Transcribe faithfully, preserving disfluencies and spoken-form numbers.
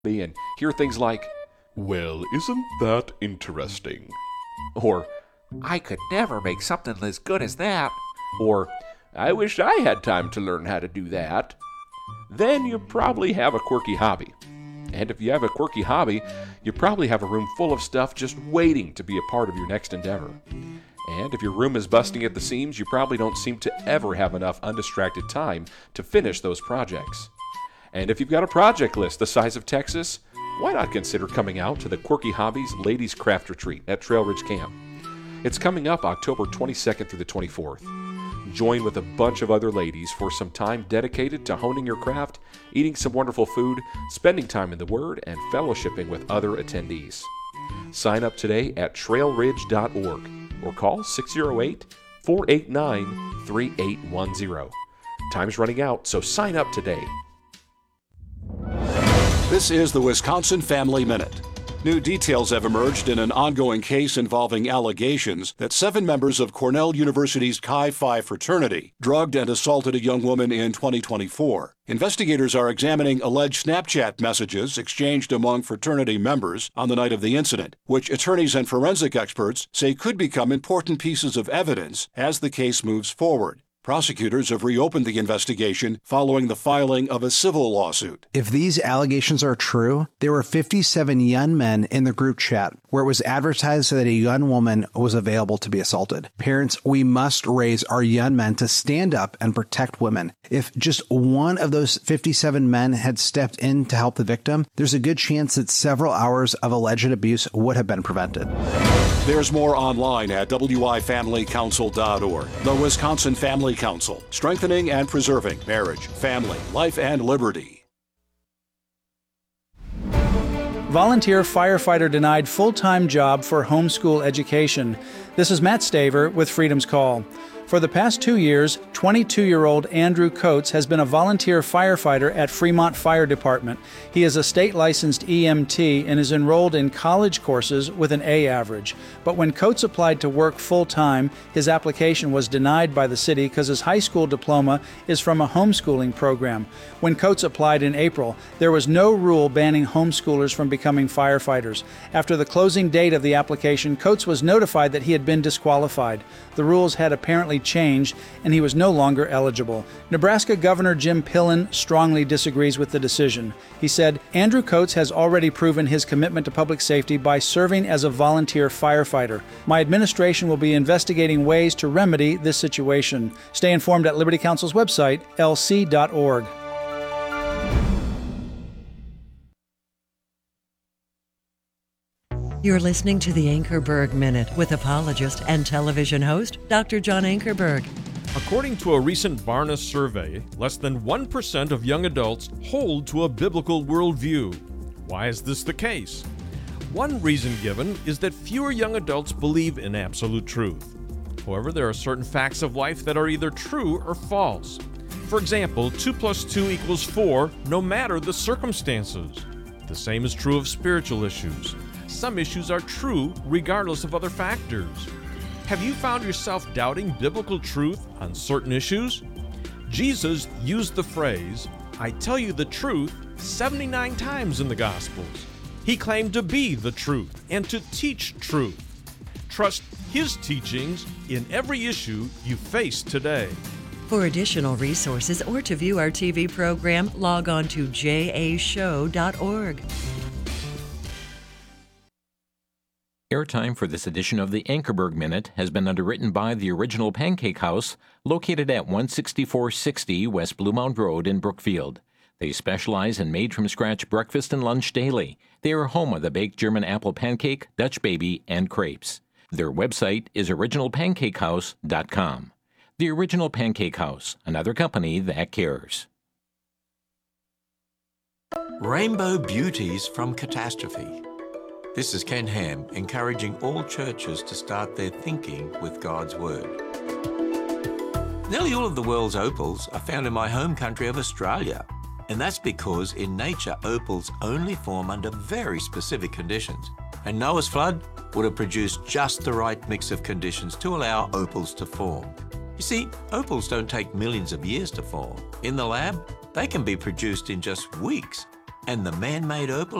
and hear things like, "Well, isn't that interesting?" or "I could never make something as good as that," or "I wish I had time to learn how to do that," then you probably have a quirky hobby. And if you have a quirky hobby, you probably have a room full of stuff just waiting to be a part of your next endeavor. And if your room is busting at the seams, you probably don't seem to ever have enough undistracted time to finish those projects. And if you've got a project list the size of Texas, why not consider coming out to the Quirky Hobbies Ladies Craft Retreat at Trail Ridge Camp? It's coming up October twenty-second through the twenty-fourth. Join with a bunch of other ladies for some time dedicated to honing your craft, eating some wonderful food, spending time in the Word, and fellowshipping with other attendees. Sign up today at trail ridge dot org or call six oh eight, four eight nine, three eight one zero. Time's running out, so sign up today. This is the Wisconsin Family Minute. New details have emerged in an ongoing case involving allegations that seven members of Cornell University's Chi Phi fraternity drugged and assaulted a young woman in twenty twenty-four. Investigators are examining alleged Snapchat messages exchanged among fraternity members on the night of the incident, which attorneys and forensic experts say could become important pieces of evidence as the case moves forward. Prosecutors have reopened the investigation following the filing of a civil lawsuit. If these allegations are true, there were fifty-seven young men in the group chat where it was advertised that a young woman was available to be assaulted. Parents, we must raise our young men to stand up and protect women. If just one of those fifty-seven men had stepped in to help the victim, there's a good chance that several hours of alleged abuse would have been prevented. There's more online at w i family council dot org. The Wisconsin Family Council, strengthening and preserving marriage, family, life, and liberty. Volunteer firefighter denied full-time job for homeschool education. This is Matt Staver with Freedom's Call. For the past two years, twenty-two-year-old Andrew Coates has been a volunteer firefighter at Fremont Fire Department. He is a state-licensed E M T and is enrolled in college courses with an A average. But when Coates applied to work full-time, his application was denied by the city because his high school diploma is from a homeschooling program. When Coates applied in April, there was no rule banning homeschoolers from becoming firefighters. After the closing date of the application, Coates was notified that he had been disqualified. The rules had apparently changed, and he was no longer eligible. Nebraska Governor Jim Pillen strongly disagrees with the decision. He said, Andrew Coates has already proven his commitment to public safety by serving as a volunteer firefighter. My administration will be investigating ways to remedy this situation. Stay informed at Liberty Council's website, l c dot org. You're listening to the Ankerberg Minute with apologist and television host, Doctor John Ankerberg. According to a recent Barna survey, less than one percent of young adults hold to a biblical worldview. Why is this the case? One reason given is that fewer young adults believe in absolute truth. However, there are certain facts of life that are either true or false. For example, two plus two equals four, no matter the circumstances. The same is true of spiritual issues. Some issues are true regardless of other factors. Have you found yourself doubting biblical truth on certain issues? Jesus used the phrase, "I tell you the truth," seventy-nine times in the Gospels. He claimed to be the truth and to teach truth. Trust his teachings in every issue you face today. For additional resources or to view our T V program, log on to j a show dot org. Airtime for this edition of the Ankerberg Minute has been underwritten by the Original Pancake House, located at one sixty-four sixty West Blue Mound Road in Brookfield. They specialize in made-from-scratch breakfast and lunch daily. They are home of the baked German apple pancake, Dutch baby, and crepes. Their website is original pancake house dot com. The Original Pancake House, another company that cares. Rainbow Beauties from Catastrophe. This is Ken Ham, encouraging all churches to start their thinking with God's Word. Nearly all of the world's opals are found in my home country of Australia. And that's because in nature, opals only form under very specific conditions. And Noah's flood would have produced just the right mix of conditions to allow opals to form. You see, opals don't take millions of years to form. In the lab, they can be produced in just weeks. And the man-made opal